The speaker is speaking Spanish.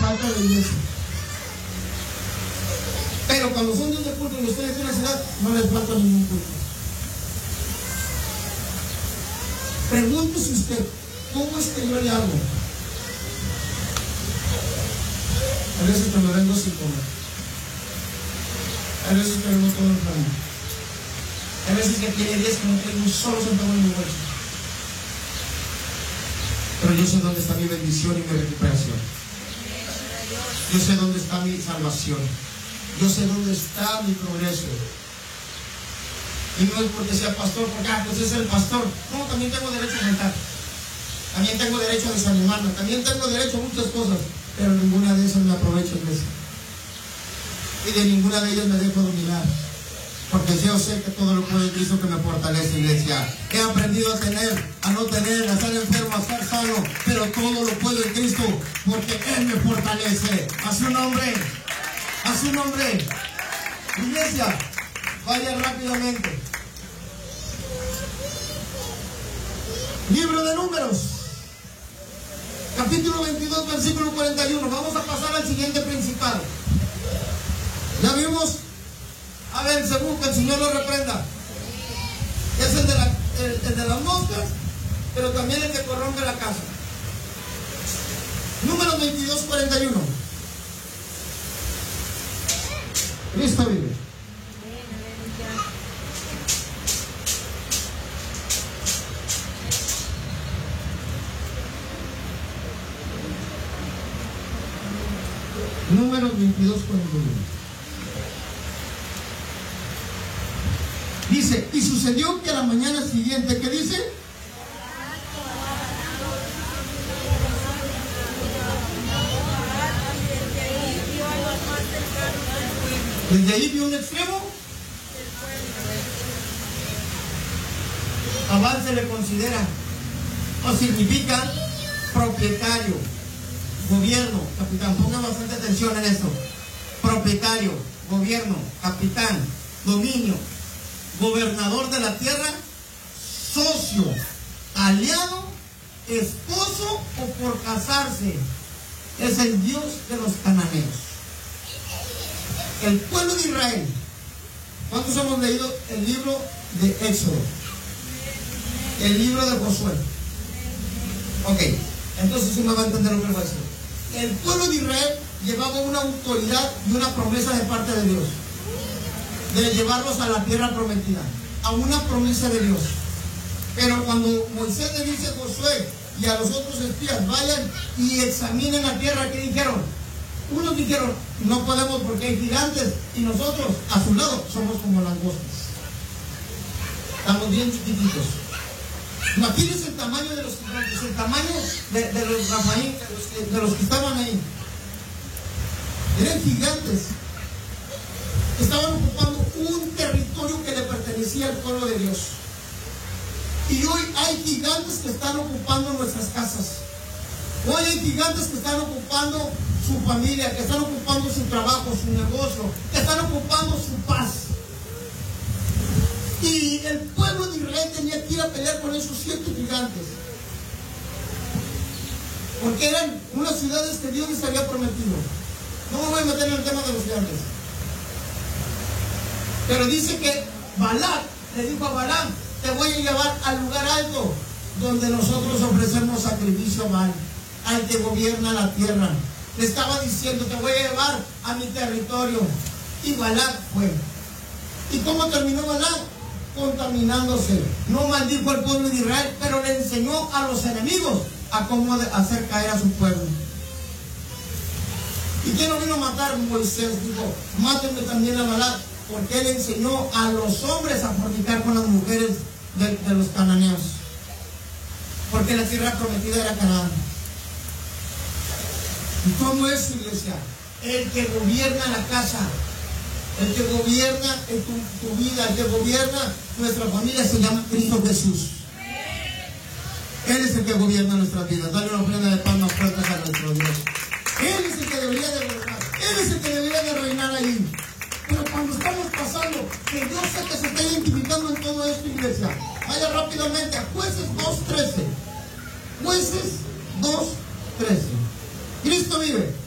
falta de iglesia. Pero cuando son días de culto y ustedes en una ciudad, no les falta ningún culto. Pregúntese usted, ¿cómo es que yo le hago? A veces que me vengo sin comer. A veces que vengo todo enfermo. A veces que tiene días que no tengo un solo centavo en mi bolsa. Pero yo sé dónde está mi bendición y mi recuperación. Yo sé dónde está mi salvación. Yo sé dónde está mi progreso. Y no es porque sea pastor, porque pues es el pastor. No, también tengo derecho a cantar. También tengo derecho a desanimarme. También tengo derecho a muchas cosas. Pero ninguna de esas me aprovecho, iglesia. Y de ninguna de ellas me dejo dominar. Porque yo sé que todo lo puede en Cristo que me fortalece, iglesia. He aprendido a tener, a no tener, a estar enfermo, a estar sano. Pero todo lo puedo en Cristo porque Él me fortalece. A su nombre. A su nombre. Iglesia, vaya rápidamente. Libro de Números. Capítulo 22, versículo 41. Vamos a pasar al siguiente principado. Ya vimos. A ver, según que el Señor lo reprenda. Es el de las moscas, pero también el que corrompe la casa. Números 22, 41. Cristo vive. Números 22, 41. Dice, y sucedió que a la mañana siguiente, ¿qué dice? Desde ahí vio un extremo. Abal se le considera o significa propietario, gobierno, capitán. Pongan bastante atención en esto. Propietario, gobierno, capitán, dominio, gobernador de la tierra, socio, aliado, esposo o por casarse. Es el Dios de los cananeos. El pueblo de Israel. ¿Cuántos hemos leído el libro de Éxodo? El libro de Josué. Ok, entonces sí me va a entender lo que va a decir. El pueblo de Israel llevaba una autoridad y una promesa de parte de Dios, de llevarlos a la tierra prometida, a una promesa de Dios. Pero cuando Moisés le dice a Josué y a los otros espías, vayan y examinen la tierra, ¿qué dijeron? Unos dijeron, no podemos porque hay gigantes, y nosotros, a su lado, somos como langostas. Estamos bien chiquititos. Imagínense el tamaño de los gigantes, el tamaño de los Rafaín, de los que estaban ahí. Eran gigantes. Estaban ocupando un territorio que le pertenecía al pueblo de Dios. Y hoy hay gigantes que están ocupando nuestras casas. Hoy hay gigantes que están ocupando su familia, que están ocupando su trabajo, su negocio, que están ocupando su paz. Y el pueblo de Israel tenía que ir a pelear con esos 7 gigantes. Porque eran unas ciudades que Dios les había prometido. No me voy a meter en el tema de los gigantes. Pero dice que Balac le dijo a Balaam, te voy a llevar al lugar alto donde nosotros ofrecemos sacrificio a Baal, al que gobierna la tierra. Le estaba diciendo, te voy a llevar a mi territorio. Y Balac fue. ¿Y cómo terminó Balac? Contaminándose. No maldijo al pueblo de Israel, pero le enseñó a los enemigos a cómo hacer caer a su pueblo. ¿Y quién lo vino a matar? Moisés dijo, mátenme también a Balac, porque él enseñó a los hombres a fornicar con las mujeres de los cananeos. Porque la tierra prometida era Canaán. ¿Y cómo es, iglesia? El que gobierna la casa, el que gobierna tu vida, el que gobierna nuestra familia se llama Cristo Jesús. Él es el que gobierna nuestras vidas. Dale una ofrenda de palmas fuertes a nuestro Dios. Él es el que debería de gobernar. Él es el que debería de reinar ahí. Pero cuando estamos pasando, que yo sé que se está identificando en todo esto, iglesia, vaya rápidamente a Jueces 2:13. Jueces 2:13. Cristo vive.